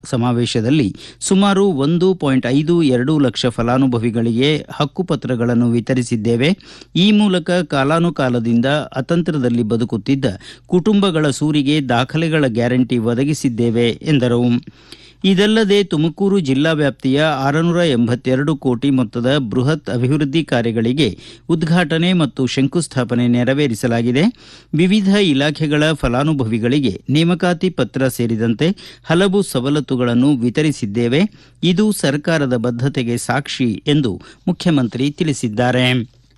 ಸಮಾವೇಶದಲ್ಲಿ ಸುಮಾರು 1.52 ಲಕ್ಷ ಫಲಾನುಭವಿಗಳಿಗೆ ಹಕ್ಕುಪತ್ರಗಳನ್ನು ವಿತರಿಸಿದ್ದೇವೆ. ಈ ಮೂಲಕ ಕಾಲಾನುಕಾಲದಿಂದ ಅತಂತ್ರದಲ್ಲಿ ಬದುಕುತ್ತಿದ್ದ ಕುಟುಂಬಗಳ ಸೂರಿಗೆ ದಾಖಲೆಗಳ ಗ್ಯಾರಂಟಿ ಒದಗಿಸಿದ್ದೇವೆ ಎಂದರು. ಇದಲ್ಲದೆ ತುಮಕೂರು ಜಿಲ್ಲಾ ವ್ಯಾಪ್ತಿಯ 682 ಕೋಟಿ ಮೊತ್ತದ ಬೃಹತ್ ಅಭಿವೃದ್ಧಿ ಕಾರ್ಯಗಳಿಗೆ ಉದ್ಘಾಟನೆ ಮತ್ತು ಶಂಕುಸ್ಥಾಪನೆ ನೆರವೇರಿಸಲಾಗಿದೆ. ವಿವಿಧ ಇಲಾಖೆಗಳ ಫಲಾನುಭವಿಗಳಿಗೆ ನೇಮಕಾತಿ ಪತ್ರ ಸೇರಿದಂತೆ ಹಲವು ಸವಲತ್ತುಗಳನ್ನು ವಿತರಿಸಿದ್ದೇವೆ. ಇದು ಸರ್ಕಾರದ ಬದ್ಧತೆಗೆ ಸಾಕ್ಷಿ ಎಂದು ಮುಖ್ಯಮಂತ್ರಿ ತಿಳಿಸಿದ್ದಾರೆ.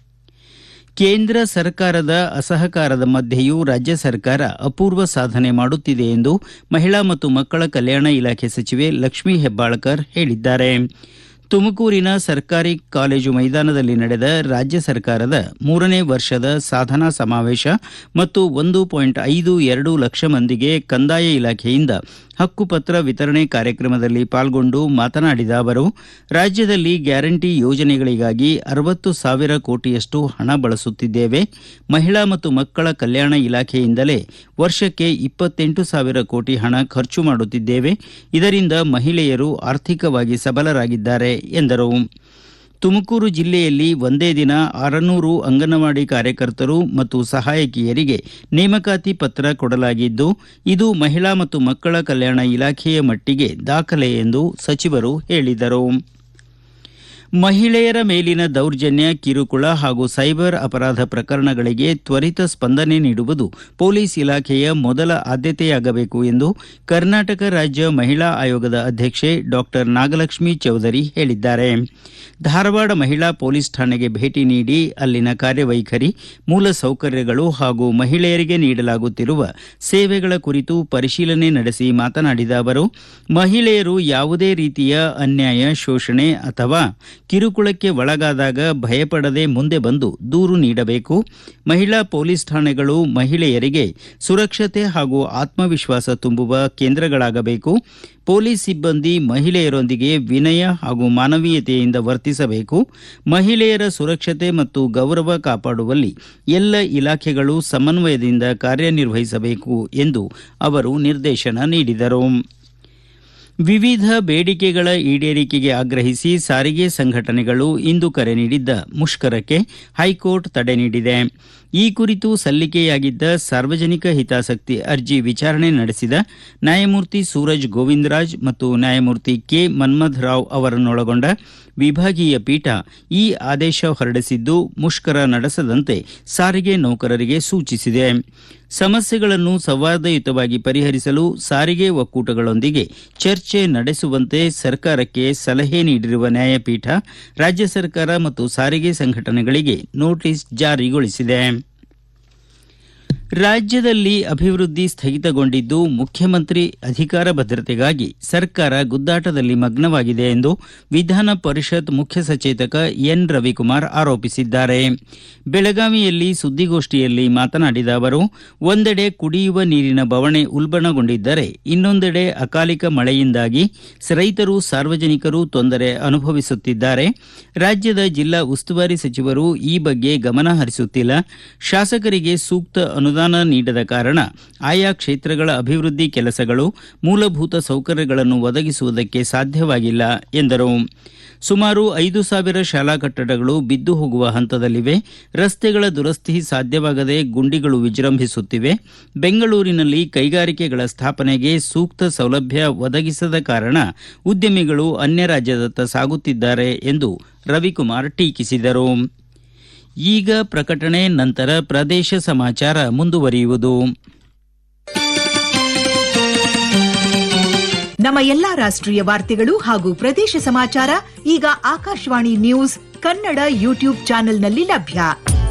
ಕೇಂದ್ರ ಸರ್ಕಾರದ ಅಸಹಕಾರದ ಮಧ್ಯೆಯೂ ರಾಜ್ಯ ಸರ್ಕಾರ ಅಪೂರ್ವ ಸಾಧನೆ ಮಾಡುತ್ತಿದೆ ಎಂದು ಮಹಿಳಾ ಮತ್ತು ಮಕ್ಕಳ ಕಲ್ಯಾಣ ಇಲಾಖೆ ಸಚಿವೆ ಲಕ್ಷ್ಮೀ ಹೆಬ್ಬಾಳ್ಕರ್ ಹೇಳಿದ್ದಾರೆ. ತುಮಕೂರಿನ ಸರ್ಕಾರಿ ಕಾಲೇಜು ಮೈದಾನದಲ್ಲಿ ನಡೆದ ರಾಜ್ಯ ಸರ್ಕಾರದ 3ನೇ ವರ್ಷದ ಸಾಧನಾ ಸಮಾವೇಶ ಮತ್ತು 1.52 ಲಕ್ಷ ಮಂದಿಗೆ ಕಂದಾಯ ಇಲಾಖೆಯಿಂದ ಹಕ್ಕುಪತ್ರ ವಿತರಣೆ ಕಾರ್ಯಕ್ರಮದಲ್ಲಿ ಪಾಲ್ಗೊಂಡು ಮಾತನಾಡಿದ ಅವರು, ರಾಜ್ಯದಲ್ಲಿ ಗ್ಯಾರಂಟಿ ಯೋಜನೆಗಳಿಗಾಗಿ 60,000 ಕೋಟಿಯಷ್ಟು ಹಣ ಬಳಸುತ್ತಿದ್ದೇವೆ. ಮಹಿಳಾ ಮತ್ತು ಮಕ್ಕಳ ಕಲ್ಯಾಣ ಇಲಾಖೆಯಿಂದಲೇ ವರ್ಷಕ್ಕೆ 28,000 ಕೋಟಿ ಹಣ ಖರ್ಚು ಮಾಡುತ್ತಿದ್ದೇವೆ. ಇದರಿಂದ ಮಹಿಳೆಯರು ಆರ್ಥಿಕವಾಗಿ ಸಬಲರಾಗಿದ್ದಾರೆ ಎಂದರು. ತುಮಕೂರು ಜಿಲ್ಲೆಯಲ್ಲಿ ಒಂದೇ ದಿನ 600 ಅಂಗನವಾಡಿ ಕಾರ್ಯಕರ್ತರು ಮತ್ತು ಸಹಾಯಕಿಯರಿಗೆ ನೇಮಕಾತಿ ಪತ್ರ ಕೊಡಲಾಗಿದ್ದು, ಇದು ಮಹಿಳಾ ಮತ್ತು ಮಕ್ಕಳ ಕಲ್ಯಾಣ ಇಲಾಖೆಯ ಮಟ್ಟಿಗೆ ದಾಖಲೆ ಎಂದು ಸಚಿವರು ಹೇಳಿದರು. ಮಹಿಳೆಯರ ಮೇಲಿನ ದೌರ್ಜನ್ಯ, ಕಿರುಕುಳ ಹಾಗೂ ಸೈಬರ್ ಅಪರಾಧ ಪ್ರಕರಣಗಳಿಗೆ ತ್ವರಿತ ಸ್ಪಂದನೆ ನೀಡುವುದು ಪೊಲೀಸ್ ಇಲಾಖೆಯ ಮೊದಲ ಆದ್ಯತೆಯಾಗಬೇಕು ಎಂದು ಕರ್ನಾಟಕ ರಾಜ್ಯ ಮಹಿಳಾ ಆಯೋಗದ ಅಧ್ಯಕ್ಷೆ ಡಾ ನಾಗಲಕ್ಷ್ಮಿ ಚೌಧರಿ ಹೇಳಿದ್ದಾರೆ. ಧಾರವಾಡ ಮಹಿಳಾ ಪೊಲೀಸ್ ಠಾಣೆಗೆ ಭೇಟಿ ನೀಡಿ ಅಲ್ಲಿನ ಕಾರ್ಯವೈಖರಿ, ಮೂಲ ಸೌಕರ್ಯಗಳು ಹಾಗೂ ಮಹಿಳೆಯರಿಗೆ ನೀಡಲಾಗುತ್ತಿರುವ ಸೇವೆಗಳ ಕುರಿತು ಪರಿಶೀಲನೆ ನಡೆಸಿ ಮಾತನಾಡಿದ ಅವರು, ಮಹಿಳೆಯರು ಯಾವುದೇ ರೀತಿಯ ಅನ್ಯಾಯ, ಶೋಷಣೆ ಅಥವಾ ಕಿರುಕುಳಕ್ಕೆ ಒಳಗಾದಾಗ ಭಯಪಡದೆ ಮುಂದೆ ಬಂದು ದೂರು ನೀಡಬೇಕು. ಮಹಿಳಾ ಪೊಲೀಸ್ ಠಾಣೆಗಳು ಮಹಿಳೆಯರಿಗೆ ಸುರಕ್ಷತೆ ಹಾಗೂ ಆತ್ಮವಿಶ್ವಾಸ ತುಂಬುವ ಕೇಂದ್ರಗಳಾಗಬೇಕು. ಪೊಲೀಸ್ ಸಿಬ್ಬಂದಿ ಮಹಿಳೆಯರೊಂದಿಗೆ ವಿನಯ ಹಾಗೂ ಮಾನವೀಯತೆಯಿಂದ ವರ್ತಿಸಬೇಕು. ಮಹಿಳೆಯರ ಸುರಕ್ಷತೆ ಮತ್ತು ಗೌರವ ಕಾಪಾಡುವಲ್ಲಿ ಎಲ್ಲ ಇಲಾಖೆಗಳು ಸಮನ್ವಯದಿಂದ ಕಾರ್ಯನಿರ್ವಹಿಸಬೇಕು ಎಂದು ಅವರು ನಿರ್ದೇಶನ ನೀಡಿದರು. ವಿವಿಧ ಬೇಡಿಕೆಗಳ ಈಡೇರಿಕೆಗೆ ಆಗ್ರಹಿಸಿ ಸಾರಿಗೆ ಸಂಘಟನೆಗಳು ಇಂದು ಕರೆ ನೀಡಿದ್ದ ಮುಷ್ಕರಕ್ಕೆ ಹೈಕೋರ್ಟ್ ತಡೆ ನೀಡಿದೆ. ಈ ಕುರಿತು ಸಲ್ಲಿಕೆಯಾಗಿದ್ದ ಸಾರ್ವಜನಿಕ ಹಿತಾಸಕ್ತಿ ಅರ್ಜಿ ವಿಚಾರಣೆ ನಡೆಸಿದ ನ್ಯಾಯಮೂರ್ತಿ ಸೂರಜ್ ಗೋವಿಂದರಾಜ್ ಮತ್ತು ನ್ಯಾಯಮೂರ್ತಿ ಕೆ ಮನ್ಮಥರಾವ್ ಅವರನ್ನೊಳಗೊಂಡ ವಿಭಾಗೀಯ ಪೀಠ ಈ ಆದೇಶ ಹೊರಡಿಸಿದ್ದು, ಮುಷ್ಕರ ನಡೆಸದಂತೆ ಸಾರಿಗೆ ನೌಕರರಿಗೆ ಸೂಚಿಸಿದೆ. ಸಮಸ್ಯೆಗಳನ್ನು ಸಂವಾದಯುತವಾಗಿ ಪರಿಹರಿಸಲು ಸಾರಿಗೆ ಒಕ್ಕೂಟಗಳೊಂದಿಗೆ ಚರ್ಚೆ ನಡೆಸುವಂತೆ ಸರ್ಕಾರಕ್ಕೆ ಸಲಹೆ ನೀಡಿರುವ ನ್ಯಾಯಪೀಠ ರಾಜ್ಯ ಸರ್ಕಾರ ಮತ್ತು ಸಾರಿಗೆ ಸಂಘಟನೆಗಳಿಗೆ ನೋಟಿಸ್ ಜಾರಿಗೊಳಿಸಿದೆ. ರಾಜ್ಯದಲ್ಲಿ ಅಭಿವೃದ್ಧಿ ಸ್ಥಗಿತಗೊಂಡಿದ್ದು, ಮುಖ್ಯಮಂತ್ರಿ ಅಧಿಕಾರ ಭದ್ರತೆಗಾಗಿ ಸರ್ಕಾರ ಗುದ್ದಾಟದಲ್ಲಿ ಮಗ್ನವಾಗಿದೆ ಎಂದು ವಿಧಾನ ಪರಿಷತ್ ಮುಖ್ಯ ಸಚೇತಕ ಎನ್ ರವಿಕುಮಾರ್ ಆರೋಪಿಸಿದ್ದಾರೆ. ಬೆಳಗಾವಿಯಲ್ಲಿ ಸುದ್ದಿಗೋಷ್ಠಿಯಲ್ಲಿ ಮಾತನಾಡಿದ ಅವರು, ಒಂದೆಡೆ ಕುಡಿಯುವ ನೀರಿನ ಬವಣೆ ಉಲ್ಬಣಗೊಂಡಿದ್ದರೆ ಇನ್ನೊಂದೆಡೆ ಅಕಾಲಿಕ ಮಳೆಯಿಂದಾಗಿ ರೈತರು, ಸಾರ್ವಜನಿಕರು ತೊಂದರೆ ಅನುಭವಿಸುತ್ತಿದ್ದಾರೆ. ರಾಜ್ಯದ ಜಿಲ್ಲಾ ಉಸ್ತುವಾರಿ ಸಚಿವರು ಈ ಬಗ್ಗೆ ಗಮನ ಹರಿಸುತ್ತಿಲ್ಲ. ಶಾಸಕರಿಗೆ ಸೂಕ್ತ ಅನುದಾನ ನೀಡದ ಕಾರಣ ಆಯಾ ಕ್ಷೇತ್ರಗಳ ಅಭಿವೃದ್ಧಿ ಕೆಲಸಗಳು, ಮೂಲಭೂತ ಸೌಕರ್ಯಗಳನ್ನು ಒದಗಿಸುವುದಕ್ಕೆ ಸಾಧ್ಯವಾಗಿಲ್ಲ ಎಂದರು. ಸುಮಾರು 5,000 ಶಾಲಾ ಕಟ್ಟಡಗಳು ಬಿದ್ದು ಹೋಗುವ ಹಂತದಲ್ಲಿವೆ. ರಸ್ತೆಗಳ ದುರಸ್ತಿ ಸಾಧ್ಯವಾಗದೆ ಗುಂಡಿಗಳು ವಿಜೃಂಭಿಸುತ್ತಿವೆ. ಬೆಂಗಳೂರಿನಲ್ಲಿ ಕೈಗಾರಿಕೆಗಳ ಸ್ಥಾಪನೆಗೆ ಸೂಕ್ತ ಸೌಲಭ್ಯ ಒದಗಿಸದ ಕಾರಣ ಉದ್ಯಮಿಗಳು ಅನ್ಯ ರಾಜ್ಯದತ್ತ ಸಾಗುತ್ತಿದ್ದಾರೆ ಎಂದು ರವಿಕುಮಾರ್ ಟೀಕಿಸಿದರು. ಈಗ ಪ್ರಕಟಣೆ, ನಂತರ ಪ್ರದೇಶ ಸಮಾಚಾರ ಮುಂದುವರಿಯುವುದು. ನಮ್ಮ ಎಲ್ಲಾ ರಾಷ್ಟ್ರೀಯ ವಾರ್ತೆಗಳು ಹಾಗೂ ಪ್ರದೇಶ ಸಮಾಚಾರ ಈಗ ಆಕಾಶವಾಣಿ ನ್ಯೂಸ್ ಕನ್ನಡ ಯೂಟ್ಯೂಬ್ ಚಾನೆಲ್ನಲ್ಲಿ ಲಭ್ಯ.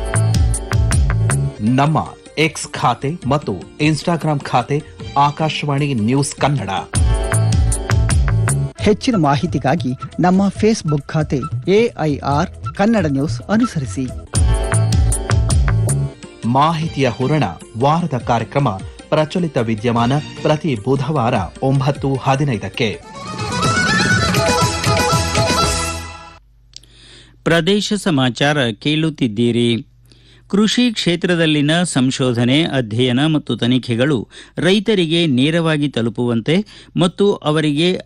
ನಮ್ಮ ಎಕ್ಸ್ ಖಾತೆ ಮತ್ತು ಇನ್ಸ್ಟಾಗ್ರಾಂ ಖಾತೆ ಆಕಾಶವಾಣಿ ನ್ಯೂಸ್ ಕನ್ನಡ. ಹೆಚ್ಚಿನ ಮಾಹಿತಿಗಾಗಿ ನಮ್ಮ ಫೇಸ್ಬುಕ್ ಖಾತೆ AIR ಕನ್ನಡ ನ್ಯೂಸ್ ಅನುಸರಿಸಿ. ಮಾಹಿತಿಯ ಹೂರಣ, ವಾರದ ಕಾರ್ಯಕ್ರಮ ಪ್ರಚಲಿತ ವಿದ್ಯಮಾನ ಪ್ರತಿ ಬುಧವಾರ 9:15ಕ್ಕೆ. ಪ್ರದೇಶ ಸಮಾಚಾರ ಕೇಳುತ್ತಿದ್ದೀರಿ. ಕೃಷಿ ಕ್ಷೇತ್ರದಲ್ಲಿನ ಸಂಶೋಧನೆ, ಅಧ್ಯಯನ ಮತ್ತು ತನಿಖೆಗಳು ರೈತರಿಗೆ ನೇರವಾಗಿ ತಲುಪುವಂತೆ ಮತ್ತು ಅವರಿಗೆ